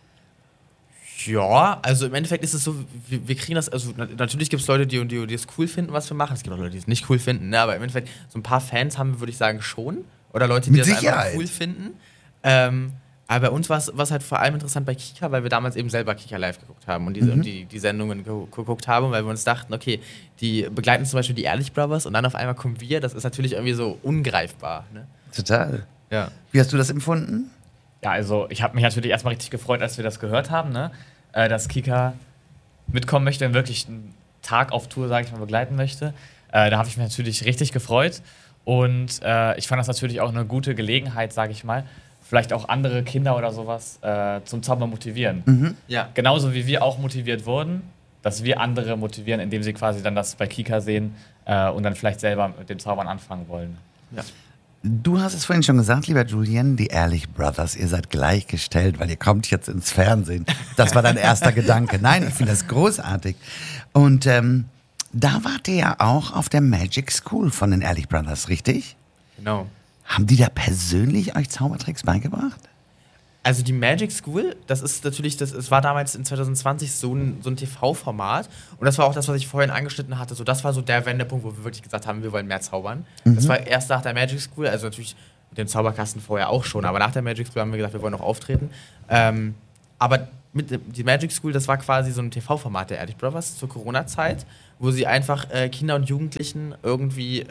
Ja, also im Endeffekt ist es so, wir kriegen das, also natürlich gibt es Leute, die es cool finden, was wir machen. Es gibt auch Leute, die es nicht cool finden, ne? Aber im Endeffekt, so ein paar Fans haben wir, würde ich sagen, schon. Oder Leute, die das einfach cool finden. Aber bei uns war es halt vor allem interessant bei Kika, weil wir damals eben selber Kika Live geguckt haben und die Sendungen geguckt haben, weil wir uns dachten, okay, die begleiten zum Beispiel die Ehrlich Brothers und dann auf einmal kommen wir. Das ist natürlich irgendwie so ungreifbar. Ne? Total. Ja. Wie hast du das empfunden? Ja, also ich habe mich natürlich erstmal richtig gefreut, als wir das gehört haben, ne? Dass Kika mitkommen möchte und wirklich einen Tag auf Tour, sage ich mal, begleiten möchte. Da habe ich mich natürlich richtig gefreut. Und ich fand das natürlich auch eine gute Gelegenheit, sage ich mal, vielleicht auch andere Kinder oder sowas zum Zaubern motivieren. Ja. Genauso wie wir auch motiviert wurden, dass wir andere motivieren, indem sie quasi dann das bei Kika sehen und dann vielleicht selber mit dem Zaubern anfangen wollen. Ja. Du hast es vorhin schon gesagt, lieber Julian, die Ehrlich Brothers, ihr seid gleichgestellt, weil ihr kommt jetzt ins Fernsehen. Das war dein erster Gedanke. Nein, ich finde das großartig. Und da wart ihr ja auch auf der Magic School von den Ehrlich Brothers, richtig? Genau. Haben die da persönlich euch Zaubertricks beigebracht? Also die Magic School, das ist natürlich, es war damals in 2020 so ein TV-Format und das war auch das, was ich vorhin angeschnitten hatte. So, das war so der Wendepunkt, wo wir wirklich gesagt haben, wir wollen mehr zaubern. Das war erst nach der Magic School, also natürlich mit dem Zauberkasten vorher auch schon, aber nach der Magic School haben wir gesagt, wir wollen noch auftreten. Aber die Magic School, das war quasi so ein TV-Format der Ehrlich Brothers zur Corona-Zeit, wo sie einfach Kinder und Jugendlichen irgendwie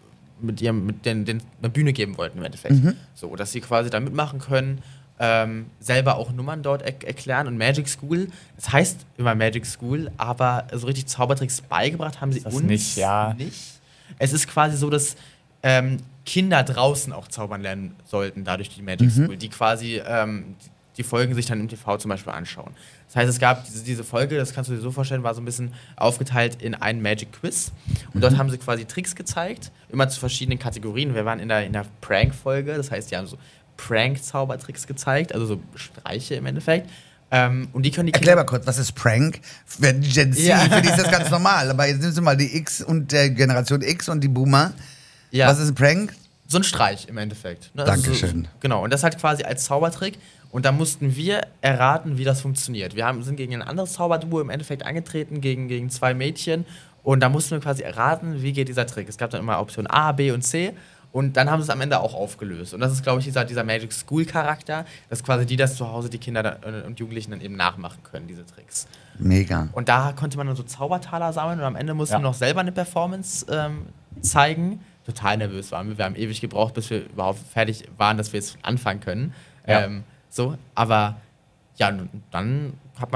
eine Bühne geben wollten im Endeffekt. So, dass sie quasi da mitmachen können, selber auch Nummern dort erklären. Und Magic School, das heißt immer Magic School, aber so richtig Zaubertricks beigebracht haben sie uns nicht. Es ist quasi so, dass Kinder draußen auch zaubern lernen sollten, dadurch die Magic School, die quasi die Folgen sich dann im TV zum Beispiel anschauen. Das heißt, es gab diese Folge, das kannst du dir so vorstellen, war so ein bisschen aufgeteilt in einen Magic Quiz. Und dort haben sie quasi Tricks gezeigt, immer zu verschiedenen Kategorien. Wir waren in der Prank-Folge, das heißt, die haben so Prank-Zaubertricks gezeigt, also so Streiche im Endeffekt. Und die können die Erklär mal kurz, was ist Prank? Für die Gen Z, Ja. für die ist das ganz normal. Aber jetzt nimmst du mal die X und der Generation X und die Boomer. Ja. Was ist ein Prank? So ein Streich im Endeffekt. Ne? Dankeschön. So, genau, und das halt quasi als Zaubertrick. Und da mussten wir erraten, wie das funktioniert. Wir sind gegen ein anderes Zauberduo im Endeffekt angetreten, gegen 2 Mädchen. Und da mussten wir quasi erraten, wie geht dieser Trick. Es gab dann immer Option A, B und C. Und dann haben sie es am Ende auch aufgelöst. Und das ist, glaube ich, dieser Magic School-Charakter, dass quasi das zu Hause die Kinder und Jugendlichen dann eben nachmachen können, diese Tricks. Mega. Und da konnte man dann so Zaubertaler sammeln und am Ende mussten wir noch selber eine Performance zeigen. Total nervös waren wir. Wir haben ewig gebraucht, bis wir überhaupt fertig waren, dass wir jetzt anfangen können. Ja. Aber ja, dann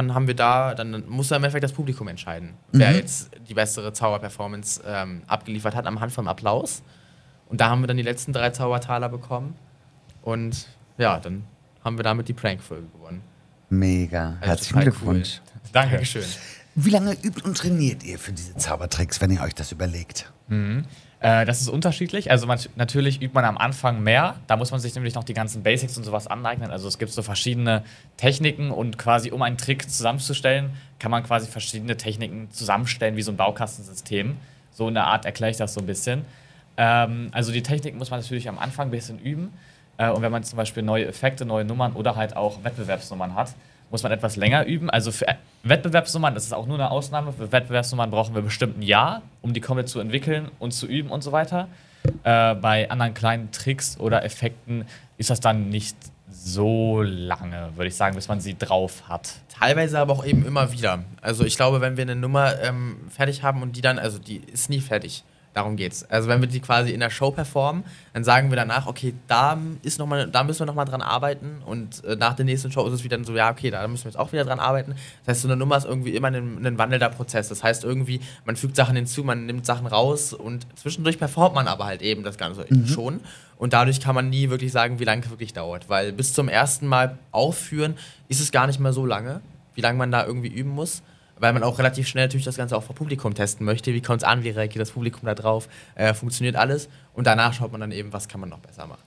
musste im Endeffekt das Publikum entscheiden, wer jetzt die bessere Zauberperformance abgeliefert hat, anhand vom Applaus. Und da haben wir dann die letzten 3 Zaubertaler bekommen. Und ja, dann haben wir damit die Prank-Folge gewonnen. Mega. Also Herzlichen total Glückwunsch. Cool. Danke. Dankeschön. Wie lange übt und trainiert ihr für diese Zaubertricks, wenn ihr euch das überlegt? Das ist unterschiedlich. Also natürlich übt man am Anfang mehr. Da muss man sich nämlich noch die ganzen Basics und sowas aneignen. Also es gibt so verschiedene Techniken und quasi um einen Trick zusammenzustellen, kann man quasi verschiedene Techniken zusammenstellen, wie so ein Baukastensystem. So in der Art erkläre ich das so ein bisschen. Also die Technik muss man natürlich am Anfang ein bisschen üben. Und wenn man zum Beispiel neue Effekte, neue Nummern oder halt auch Wettbewerbsnummern hat, muss man etwas länger üben. Also für Wettbewerbsnummern, das ist auch nur eine Ausnahme, für Wettbewerbsnummern brauchen wir bestimmt ein Jahr, um die komplett zu entwickeln und zu üben und so weiter. Bei anderen kleinen Tricks oder Effekten ist das dann nicht so lange, würde ich sagen, bis man sie drauf hat. Teilweise aber auch eben immer wieder. Also ich glaube, wenn wir eine Nummer fertig haben und die ist nie fertig. Darum geht's. Also wenn wir die quasi in der Show performen, dann sagen wir danach, okay, da müssen wir nochmal dran arbeiten und nach der nächsten Show ist es wieder so, ja, okay, da müssen wir jetzt auch wieder dran arbeiten. Das heißt, so eine Nummer ist irgendwie immer ein wandelnder Prozess. Das heißt irgendwie, man fügt Sachen hinzu, man nimmt Sachen raus und zwischendurch performt man aber halt eben das Ganze schon. Und dadurch kann man nie wirklich sagen, wie lange es wirklich dauert. Weil bis zum ersten Mal aufführen ist es gar nicht mehr so lange, wie lange man da irgendwie üben muss. Weil man auch relativ schnell natürlich das Ganze auch vor Publikum testen möchte. Wie kommt es an, wie reagiert das Publikum da drauf? Funktioniert alles? Und danach schaut man dann eben, was kann man noch besser machen.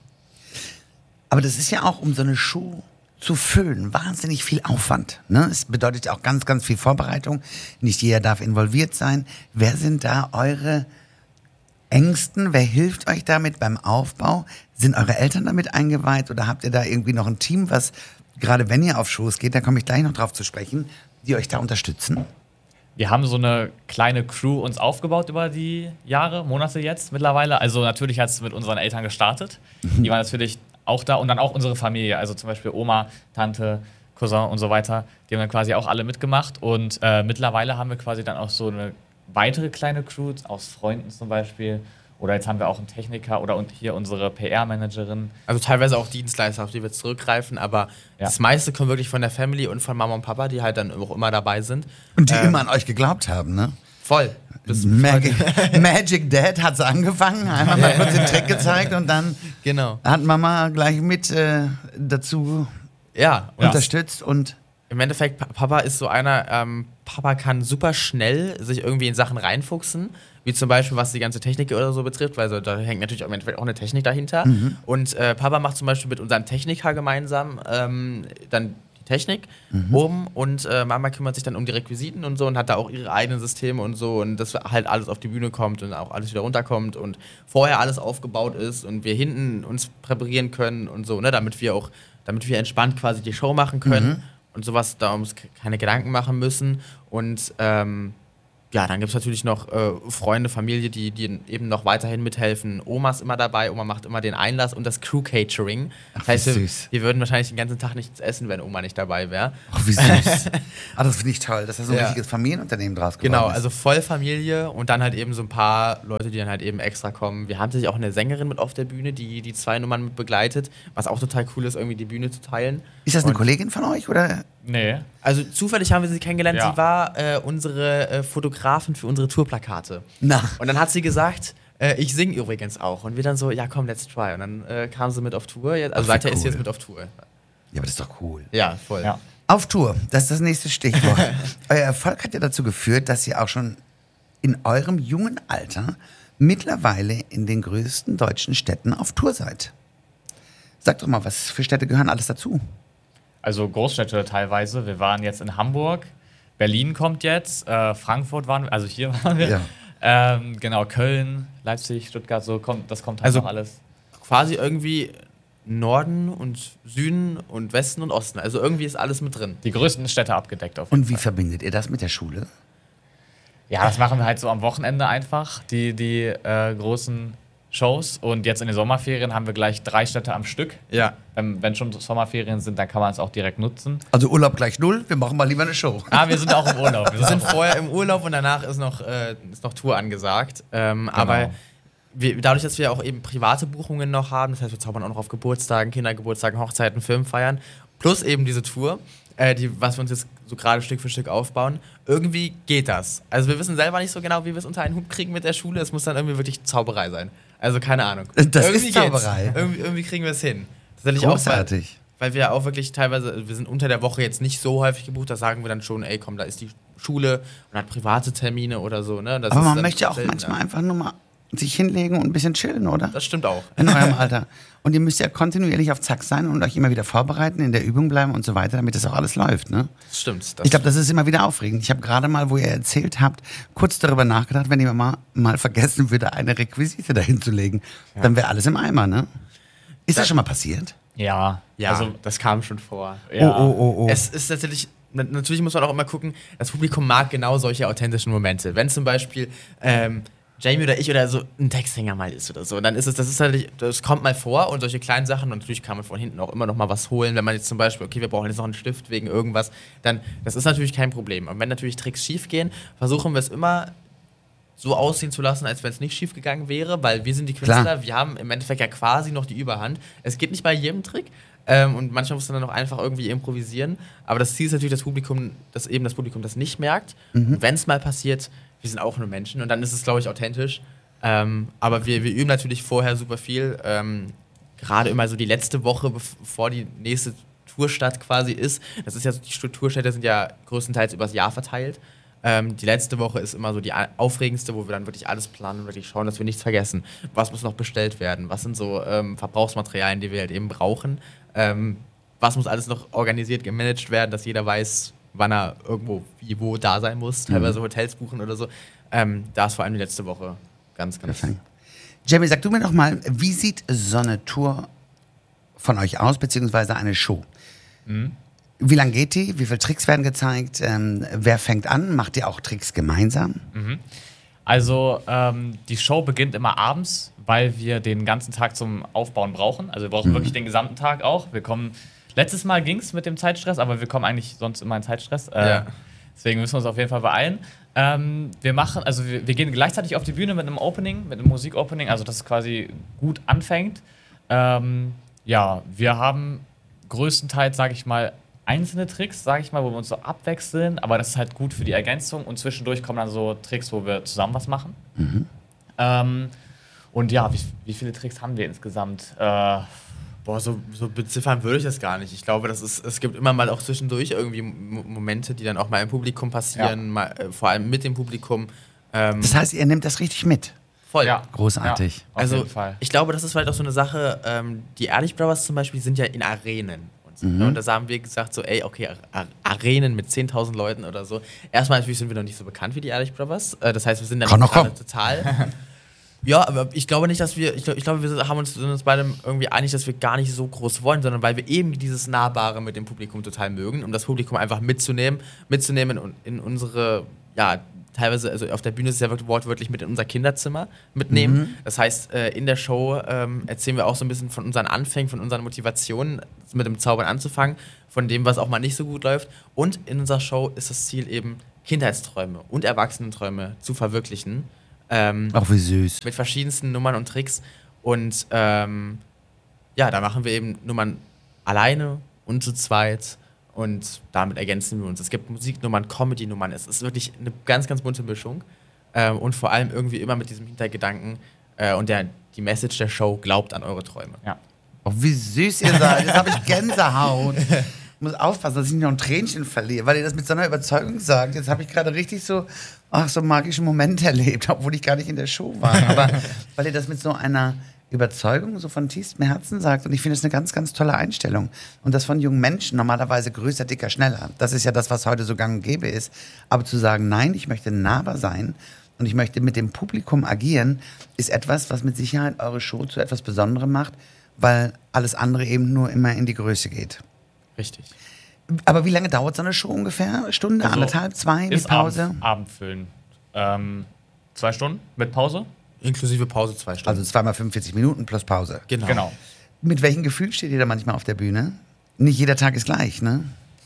Aber das ist ja auch, um so eine Show zu füllen, wahnsinnig viel Aufwand. Ne? Es bedeutet ja auch ganz, ganz viel Vorbereitung. Nicht jeder darf involviert sein. Wer sind da eure Ängsten? Wer hilft euch damit beim Aufbau? Sind eure Eltern damit eingeweiht oder habt ihr da irgendwie noch ein Team, was, gerade wenn ihr auf Shows geht, da komme ich gleich noch drauf zu sprechen, die euch da unterstützen? Wir haben so eine kleine Crew uns aufgebaut über die Jahre, Monate jetzt mittlerweile. Also natürlich hat es mit unseren Eltern gestartet. Die waren natürlich auch da und dann auch unsere Familie. Also zum Beispiel Oma, Tante, Cousin und so weiter. Die haben dann quasi auch alle mitgemacht. Und mittlerweile haben wir quasi dann auch so eine weitere kleine Crew aus Freunden zum Beispiel. Oder jetzt haben wir auch einen Techniker oder hier unsere PR-Managerin. Also teilweise auch Dienstleister, auf die wir zurückgreifen, aber das meiste kommt wirklich von der Family und von Mama und Papa, die halt dann auch immer dabei sind. Und die immer an euch geglaubt haben, ne? Voll. Magic Dad hat es angefangen, einmal mal kurz den Trick gezeigt und dann Genau. hat Mama gleich mit dazu Ja, unterstützt und im Endeffekt, Papa ist so einer, Papa kann super schnell sich irgendwie in Sachen reinfuchsen, wie zum Beispiel, was die ganze Technik oder so betrifft, weil so, da hängt natürlich im Endeffekt auch eine Technik dahinter. Und Papa macht zum Beispiel mit unserem Techniker gemeinsam dann die Technik oben und Mama kümmert sich dann um die Requisiten und so und hat da auch ihre eigenen Systeme und so und dass halt alles auf die Bühne kommt und auch alles wieder runterkommt und vorher alles aufgebaut ist und wir hinten uns präparieren können und so, ne, damit wir entspannt quasi die Show machen können. Und sowas, da uns keine Gedanken machen müssen. Und ja, dann gibt es natürlich noch Freunde, Familie, die eben noch weiterhin mithelfen. Oma ist immer dabei, Oma macht immer den Einlass und das Crew-Catering. Das heißt, süß. wir würden wahrscheinlich den ganzen Tag nichts essen, wenn Oma nicht dabei wäre. ach, wie süß. Das finde ich toll, dass da so ein richtiges Familienunternehmen draus geworden Genau, ist. also voll Familie und dann halt eben so ein paar Leute, die dann halt eben extra kommen. Wir haben tatsächlich auch eine Sängerin mit auf der Bühne, die 2 Nummern mit begleitet, was auch total cool ist, irgendwie die Bühne zu teilen. Ist das eine Und- Kollegin von euch oder? Nee. Also zufällig haben wir sie kennengelernt. Ja. Sie war unsere Fotografin für unsere Tourplakate. Na. Und dann hat sie gesagt, ich singe übrigens auch. Und wir dann so, ja komm, let's try. Und dann kam sie mit auf Tour. Also Ach, wie seither ist sie cool. jetzt mit auf Tour. Ja, aber das ist doch cool. Ja, voll. Ja. Auf Tour, das ist das nächste Stichwort. Euer Erfolg hat ja dazu geführt, dass ihr auch schon in eurem jungen Alter mittlerweile in den größten deutschen Städten auf Tour seid. Sagt doch mal, was für Städte gehören alles dazu? Also Großstädte teilweise. Wir waren jetzt in Hamburg, Berlin kommt jetzt, Frankfurt waren wir, also hier waren wir. Ja. Genau, Köln, Leipzig, Stuttgart, das kommt halt Also- noch alles. Quasi irgendwie Norden und Süden und Westen und Osten. Also irgendwie ist alles mit drin. Die größten Städte abgedeckt auf jeden Und wie Fall. verbindet ihr das mit der Schule? Ja, das machen wir halt so am Wochenende einfach, die großen Shows. Und jetzt in den Sommerferien haben wir gleich 3 Städte am Stück. Ja. Wenn schon Sommerferien sind, dann kann man es auch direkt nutzen. Also Urlaub gleich 0, wir machen mal lieber eine Show. Wir sind auch im Urlaub. Wir sind vorher im Urlaub und danach ist noch Tour angesagt. Aber dadurch, dass wir auch eben private Buchungen noch haben, das heißt, wir zaubern auch noch auf Geburtstagen, Kindergeburtstagen, Hochzeiten, Firmenfeiern, plus eben diese Tour, was wir uns jetzt so gerade Stück für Stück aufbauen, irgendwie geht das. Also wir wissen selber nicht so genau, wie wir es unter einen Hut kriegen mit der Schule. Es muss dann irgendwie wirklich Zauberei sein. Also keine Ahnung. Das irgendwie ist Zauberei. Irgendwie kriegen wir es hin. Tatsächlich Großartig. auch, weil wir auch wirklich teilweise, wir sind unter der Woche jetzt nicht so häufig gebucht, da sagen wir dann schon, ey komm, da ist die Schule und hat private Termine oder so. Ne? Das Aber ist man dann möchte auch seltener. manchmal einfach nur mal sich hinlegen und ein bisschen chillen, oder? Das stimmt auch. In eurem Alter. Und ihr müsst ja kontinuierlich auf Zack sein und euch immer wieder vorbereiten, in der Übung bleiben und so weiter, damit das auch alles läuft, ne? Das stimmt. Ich glaube, das ist immer wieder aufregend. Ich habe gerade mal, wo ihr erzählt habt, kurz darüber nachgedacht, wenn ihr mal vergessen würde, eine Requisite dahin zu legen, dann wäre alles im Eimer, ne? Ist das schon mal passiert? Ja, Ja, also das kam schon vor. ja. Oh. Es ist natürlich muss man auch immer gucken, das Publikum mag genau solche authentischen Momente. Wenn zum Beispiel Jamie oder ich oder so ein Texthänger mal ist oder so, dann ist das kommt mal vor und solche kleinen Sachen und natürlich kann man von hinten auch immer noch mal was holen, wenn man jetzt zum Beispiel, okay, wir brauchen jetzt noch einen Stift wegen irgendwas, dann, das ist natürlich kein Problem. Und wenn natürlich Tricks schief gehen, versuchen wir es immer so aussehen zu lassen, als wenn es nicht schief gegangen wäre, weil wir sind die Künstler, Klar. wir haben im Endeffekt ja quasi noch die Überhand. Es geht nicht bei jedem Trick und manchmal muss man dann auch einfach irgendwie improvisieren, aber das Ziel ist natürlich, das Publikum das nicht merkt. Und wenn es mal passiert, wir sind auch nur Menschen und dann ist es, glaube ich, authentisch. Aber wir üben natürlich vorher super viel. Gerade immer so die letzte Woche, bevor die nächste Tourstadt quasi ist. Das ist ja so, die Tourstädte sind ja größtenteils übers Jahr verteilt. Die letzte Woche ist immer so die aufregendste, wo wir dann wirklich alles planen und wirklich schauen, dass wir nichts vergessen. Was muss noch bestellt werden? Was sind so Verbrauchsmaterialien, die wir halt eben brauchen? Was muss alles noch organisiert, gemanagt werden, dass jeder weiß, wann er irgendwo, wie, wo da sein muss, teilweise Hotels buchen oder so. Da ist vor allem die letzte Woche ganz. Jamie, sag du mir doch mal, wie sieht so eine Tour von euch aus, beziehungsweise eine Show? Wie lange geht die? Wie viele Tricks werden gezeigt? Wer fängt an? Macht ihr auch Tricks gemeinsam? Also die Show beginnt immer abends, weil wir den ganzen Tag zum Aufbauen brauchen. Also wir brauchen wirklich den gesamten Tag auch. Letztes Mal ging es mit dem Zeitstress, aber wir kommen eigentlich sonst immer in Zeitstress. Deswegen müssen wir uns auf jeden Fall beeilen. Wir gehen gleichzeitig auf die Bühne mit einem Opening, mit einem Musikopening, also dass es quasi gut anfängt. Wir haben größtenteils, sage ich mal, einzelne Tricks, sage ich mal, wo wir uns so abwechseln, aber das ist halt gut für die Ergänzung und zwischendurch kommen dann so Tricks, wo wir zusammen was machen. Wie viele Tricks haben wir insgesamt? So beziffern würde ich das gar nicht. Ich glaube, es gibt immer mal auch zwischendurch irgendwie Momente, die dann auch mal im Publikum passieren, mal, vor allem mit dem Publikum. Das heißt, ihr nehmt das richtig mit. Voll. Ja. Großartig. Ja, auf jeden Fall. Ich glaube, das ist vielleicht auch so eine Sache, die Ehrlich Brothers zum Beispiel sind ja in Arenen. Und da haben wir gesagt, so, ey, okay, Arenen mit 10.000 Leuten oder so. Erstmal natürlich sind wir noch nicht so bekannt wie die Ehrlich Brothers. Das heißt, wir sind dann gerade total. Ja, aber ich glaube nicht, dass wir sind uns beide irgendwie einig, dass wir gar nicht so groß wollen, sondern weil wir eben dieses Nahbare mit dem Publikum total mögen, um das Publikum einfach mitzunehmen und in unsere, teilweise, also auf der Bühne ist es ja wortwörtlich mit in unser Kinderzimmer mitnehmen. Das heißt, in der Show erzählen wir auch so ein bisschen von unseren Anfängen, von unseren Motivationen, mit dem Zaubern anzufangen, von dem, was auch mal nicht so gut läuft. Und in unserer Show ist das Ziel eben, Kindheitsträume und Erwachsenenträume zu verwirklichen. Auch wie süß. Mit verschiedensten Nummern und Tricks. Und da machen wir eben Nummern alleine und zu zweit. Und damit ergänzen wir uns. Es gibt Musiknummern, Comedy-Nummern. Es ist wirklich eine ganz, ganz bunte Mischung. Und vor allem irgendwie immer mit diesem Hintergedanken und die Message der Show: Glaubt an eure Träume. Ja. Oh, wie süß ihr seid. Jetzt habe ich Gänsehaut. Ich muss aufpassen, dass ich nicht noch ein Tränchen verliere, weil ihr das mit so einer Überzeugung sagt. Jetzt habe ich gerade richtig so einen magischen Moment erlebt, obwohl ich gar nicht in der Show war. Aber weil ihr das mit so einer Überzeugung so von tiefstem Herzen sagt. Und ich finde es eine ganz, ganz tolle Einstellung. Und das von jungen Menschen, normalerweise größer, dicker, schneller. Das ist ja das, was heute so gang und gäbe ist. Aber zu sagen, nein, ich möchte nahbar sein und ich möchte mit dem Publikum agieren, ist etwas, was mit Sicherheit eure Show zu etwas Besonderem macht, weil alles andere eben nur immer in die Größe geht. Richtig. Aber wie lange dauert so eine Show ungefähr? Stunde, Also, anderthalb, zwei, mit Ist Pause? Abendfüllen. 2 Stunden mit Pause? Inklusive Pause 2 Stunden. Also zweimal 45 Minuten plus Pause. Genau. Mit welchem Gefühl steht ihr da manchmal auf der Bühne? Nicht jeder Tag ist gleich, ne?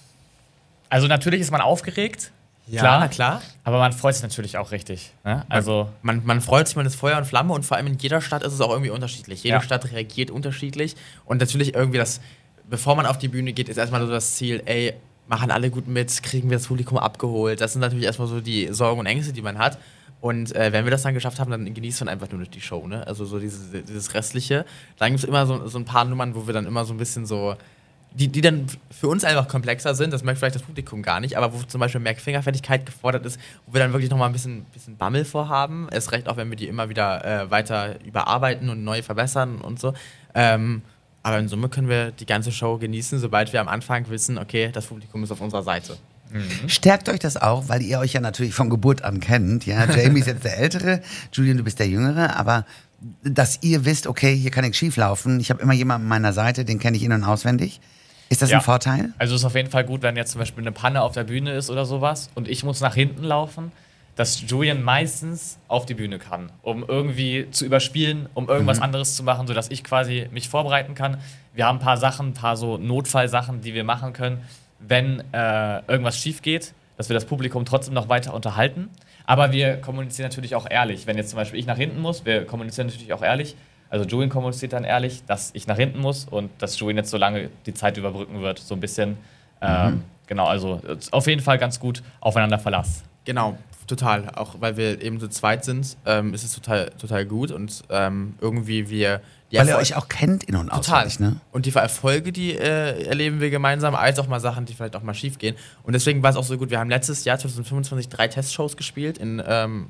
Also natürlich ist man aufgeregt. Ja, klar, na klar. Aber man freut sich natürlich auch richtig. Ne? Also Man freut sich, man ist Feuer und Flamme und vor allem in jeder Stadt ist es auch irgendwie unterschiedlich. Jede Ja. Stadt reagiert unterschiedlich und natürlich irgendwie bevor man auf die Bühne geht, ist erstmal so das Ziel, ey, machen alle gut mit, kriegen wir das Publikum abgeholt. Das sind natürlich erstmal so die Sorgen und Ängste, die man hat. Und wenn wir das dann geschafft haben, dann genießt man einfach nur die Show, ne? Also so dieses Restliche. Dann gibt es immer so ein paar Nummern, wo wir dann immer so ein bisschen so, die dann für uns einfach komplexer sind, das merkt vielleicht das Publikum gar nicht, aber wo zum Beispiel mehr Fingerfertigkeit gefordert ist, wo wir dann wirklich nochmal ein bisschen Bammel vorhaben. Erst recht auch, wenn wir die immer wieder weiter überarbeiten und neu verbessern und so. Aber in Summe können wir die ganze Show genießen, sobald wir am Anfang wissen, okay, das Publikum ist auf unserer Seite. Stärkt euch das auch, weil ihr euch ja natürlich von Geburt an kennt. Ja, Jamie ist jetzt der Ältere, Julian, du bist der Jüngere, aber dass ihr wisst, okay, hier kann nichts schief laufen. Ich habe immer jemanden an meiner Seite, den kenne ich in- und auswendig. Ist das ein Vorteil? Also ist auf jeden Fall gut, wenn jetzt zum Beispiel eine Panne auf der Bühne ist oder sowas und ich muss nach hinten laufen, dass Julian meistens auf die Bühne kann, um irgendwie zu überspielen, um irgendwas anderes zu machen, sodass ich quasi mich vorbereiten kann. Wir haben ein paar so Notfallsachen, die wir machen können, wenn irgendwas schief geht, dass wir das Publikum trotzdem noch weiter unterhalten. Aber wir kommunizieren natürlich auch ehrlich. Wenn jetzt zum Beispiel ich nach hinten muss, wir kommunizieren natürlich auch ehrlich. Also Julian kommuniziert dann ehrlich, dass ich nach hinten muss und dass Julian jetzt so lange die Zeit überbrücken wird. So ein bisschen, genau, also auf jeden Fall ganz gut aufeinander Verlass. Genau, total. Auch weil wir eben zu zweit sind, ist es total gut und irgendwie wir... Weil ihr euch auch kennt in- und total. auswendig, ne? Und die Erfolge, die erleben wir gemeinsam, als auch mal Sachen, die vielleicht auch mal schief gehen. Und deswegen war es auch so gut, wir haben letztes Jahr, 2025, 3 Testshows gespielt in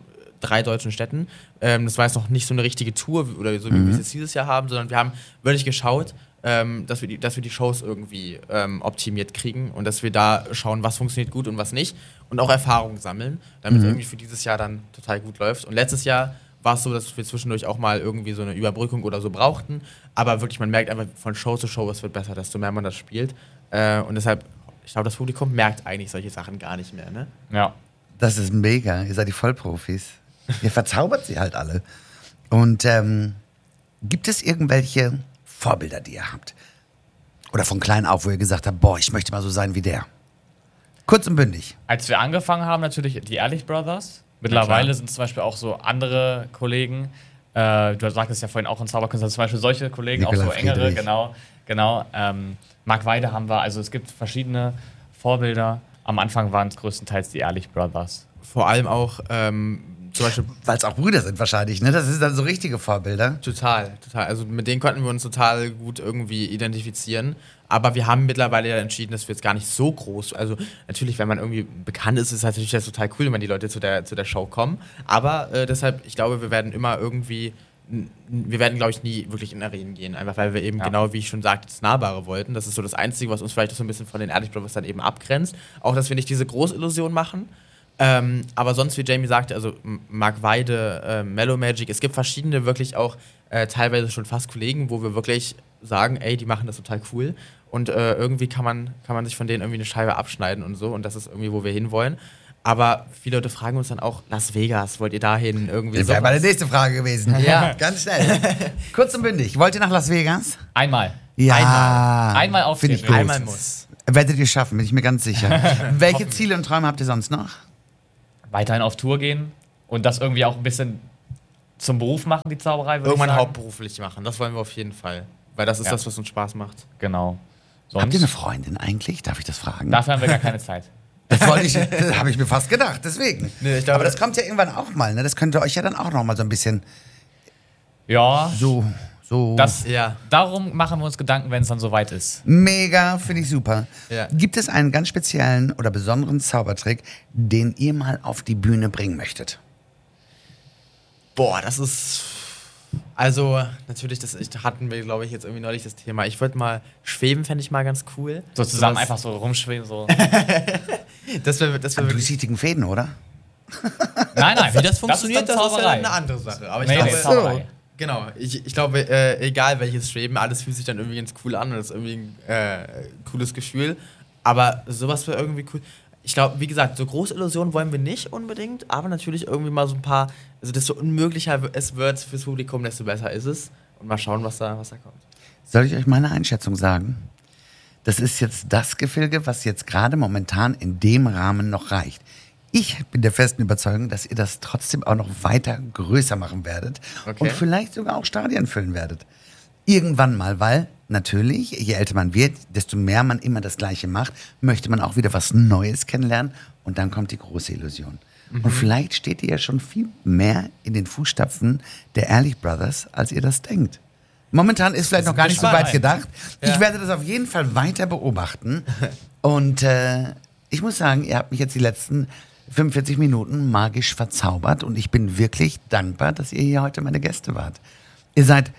3 deutschen Städten. Das war jetzt noch nicht so eine richtige Tour, oder so wie wir es jetzt dieses Jahr haben, sondern wir haben wirklich geschaut, dass wir die Shows irgendwie optimiert kriegen und dass wir da schauen, was funktioniert gut und was nicht. Und auch Erfahrungen sammeln, damit es irgendwie für dieses Jahr dann total gut läuft. Und letztes Jahr war es so, dass wir zwischendurch auch mal irgendwie so eine Überbrückung oder so brauchten. Aber wirklich, man merkt einfach von Show zu Show, es wird besser, desto mehr man das spielt. Und deshalb, ich glaube, das Publikum merkt eigentlich solche Sachen gar nicht mehr, ne? Ja. Das ist mega. Ihr seid die Vollprofis. Ihr verzaubert sie halt alle. Und gibt es irgendwelche Vorbilder, die ihr habt? Oder von klein auf, wo ihr gesagt habt, boah, ich möchte mal so sein wie der? Kurz und bündig. Als wir angefangen haben, natürlich die Ehrlich Brothers. Mittlerweile sind zum Beispiel auch so andere Kollegen, du sagtest ja vorhin auch in Zauberkünstler, zum Beispiel solche Kollegen, Nikolai auch so engere, Friedrich. genau. Marc Weide haben wir, also es gibt verschiedene Vorbilder. Am Anfang waren es größtenteils die Ehrlich Brothers. Vor allem auch zum Beispiel... Weil es auch Brüder sind wahrscheinlich, ne? Das sind dann so richtige Vorbilder. Total. Also mit denen konnten wir uns total gut irgendwie identifizieren. Aber wir haben mittlerweile ja entschieden, dass wir jetzt gar nicht so groß. Also natürlich, wenn man irgendwie bekannt ist, ist es natürlich das total cool, wenn die Leute zu der Show kommen. Aber deshalb, ich glaube, wir werden immer irgendwie. Wir werden, glaube ich, nie wirklich in Arenen gehen. Einfach weil wir eben genau, wie ich schon sagte, das Nahbare wollten. Das ist so das Einzige, was uns vielleicht so ein bisschen von den Ehrlich Brothers dann eben abgrenzt. Auch, dass wir nicht diese Großillusion machen. Aber sonst, wie Jamie sagte, also Marc Weide, Mellow Magic, es gibt verschiedene wirklich auch teilweise schon fast Kollegen, wo wir wirklich sagen, ey, die machen das total cool und irgendwie kann man sich von denen irgendwie eine Scheibe abschneiden und so und das ist irgendwie, wo wir hinwollen. Aber viele Leute fragen uns dann auch, Las Vegas, wollt ihr dahin irgendwie Das wäre meine nächste Frage gewesen. Ja. Ganz schnell. Kurz und bündig. Wollt ihr nach Las Vegas? Einmal. Ja. Einmal aufstehen. Find ich gut. Einmal muss. Werdet ihr schaffen, bin ich mir ganz sicher. Welche Ziele und Träume habt ihr sonst noch? Weiterhin auf Tour gehen und das irgendwie auch ein bisschen zum Beruf machen, die Zauberei, würde ich Irgendwann sagen. hauptberuflich machen, das wollen wir auf jeden Fall. Weil das ist Ja. das, was uns Spaß macht. Genau. Habt ihr eine Freundin eigentlich? Darf ich das fragen? Dafür haben wir gar keine Zeit. Das habe ich mir fast gedacht, deswegen. Nee, ich glaube, Aber das kommt ja irgendwann auch mal, ne? Das könnte euch ja dann auch noch mal so ein bisschen Ja, so So. Ja. Darum machen wir uns Gedanken, wenn es dann soweit ist. Mega, finde ich super. Ja. Gibt es einen ganz speziellen oder besonderen Zaubertrick, den ihr mal auf die Bühne bringen möchtet? Boah, das ist. Also, natürlich, hatten wir, glaube ich, jetzt irgendwie neulich das Thema. Ich würde mal schweben, fände ich mal ganz cool. So zusammen Sowas- einfach so rumschweben, so. Das wäre An wirklich. durchsichtigen Fäden, oder? Nein, nein. Wie das funktioniert, dann das ist ja Zauberei. eine andere Sache. Aber ich Nee, glaube, nee, Zauberei. genau. Ich glaube, egal welches Schweben, alles fühlt sich dann irgendwie ganz cool an und ist irgendwie ein cooles Gefühl. Aber sowas wäre irgendwie cool. Ich glaube, wie gesagt, so große Illusionen wollen wir nicht unbedingt, aber natürlich irgendwie mal so ein paar, also desto unmöglicher es wird fürs Publikum, desto besser ist es. Und mal schauen, was da kommt. Soll ich euch meine Einschätzung sagen? Das ist jetzt das Gefilde, was jetzt gerade momentan in dem Rahmen noch reicht. Ich bin der festen Überzeugung, dass ihr das trotzdem auch noch weiter größer machen werdet Okay. und vielleicht sogar auch Stadien füllen werdet. Irgendwann mal, weil natürlich, je älter man wird, desto mehr man immer das Gleiche macht, möchte man auch wieder was Neues kennenlernen und dann kommt die große Illusion. Und vielleicht steht ihr ja schon viel mehr in den Fußstapfen der Ehrlich Brothers, als ihr das denkt. Momentan ist vielleicht noch gar nicht so weit gedacht. Ja. Ich werde das auf jeden Fall weiter beobachten. Und ich muss sagen, ihr habt mich jetzt die letzten 45 Minuten magisch verzaubert und ich bin wirklich dankbar, dass ihr hier heute meine Gäste wart. Ihr seid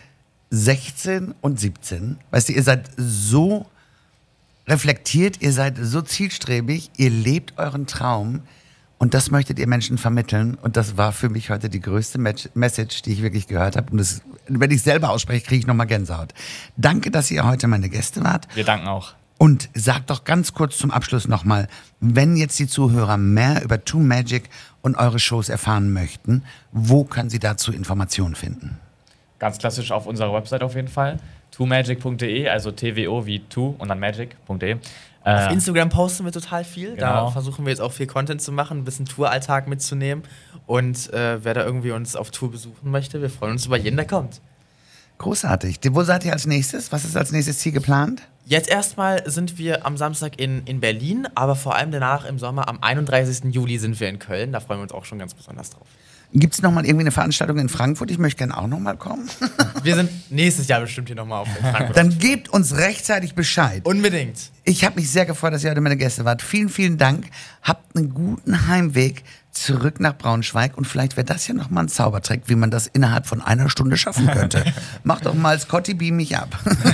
16 und 17, weißt du, ihr seid so reflektiert, ihr seid so zielstrebig, ihr lebt euren Traum und das möchtet ihr Menschen vermitteln und das war für mich heute die größte Message, die ich wirklich gehört habe und das, wenn ich selber ausspreche, kriege ich nochmal Gänsehaut. Danke, dass ihr heute meine Gäste wart. Wir danken auch. Und sagt doch ganz kurz zum Abschluss nochmal, wenn jetzt die Zuhörer mehr über Too Magic und eure Shows erfahren möchten, wo können sie dazu Informationen finden? Ganz klassisch auf unserer Website auf jeden Fall. twomagic.de, also TWO wie two und dann magic.de. Auf Instagram posten wir total viel. Genau. Da versuchen wir jetzt auch viel Content zu machen, ein bisschen Touralltag mitzunehmen. Und wer da irgendwie uns auf Tour besuchen möchte, wir freuen uns über jeden, der kommt. Großartig. Wo seid ihr als nächstes? Was ist als nächstes Ziel geplant? Jetzt erstmal sind wir am Samstag in Berlin, aber vor allem danach im Sommer, am 31. Juli sind wir in Köln. Da freuen wir uns auch schon ganz besonders drauf. Gibt es nochmal irgendwie eine Veranstaltung in Frankfurt? Ich möchte gerne auch nochmal kommen. Wir sind nächstes Jahr bestimmt hier nochmal auf Frankfurt. Dann gebt uns rechtzeitig Bescheid. Unbedingt. Ich habe mich sehr gefreut, dass ihr heute meine Gäste wart. Vielen, vielen Dank. Habt einen guten Heimweg zurück nach Braunschweig und vielleicht wäre das ja nochmal ein Zaubertrick, wie man das innerhalb von einer Stunde schaffen könnte. Mach doch mal Scotty, beam mich ab.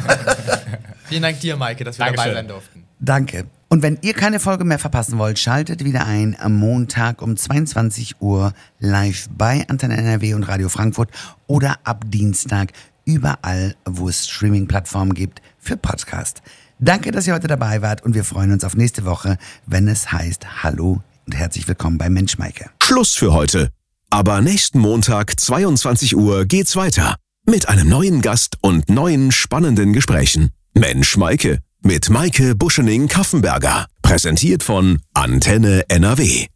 Vielen Dank dir, Maike, dass wir dabei Dankeschön. sein durften. Danke. Und wenn ihr keine Folge mehr verpassen wollt, schaltet wieder ein am Montag um 22 Uhr live bei Antenne NRW und Radio Frankfurt oder ab Dienstag überall, wo es Streaming-Plattformen gibt für Podcast. Danke, dass ihr heute dabei wart und wir freuen uns auf nächste Woche, wenn es heißt Hallo und herzlich willkommen bei Mensch Maike. Schluss für heute. Aber nächsten Montag, 22 Uhr, geht's weiter. Mit einem neuen Gast und neuen spannenden Gesprächen. Mensch Maike. Mit Maike Buschening-Kaffenberger. Präsentiert von Antenne NRW.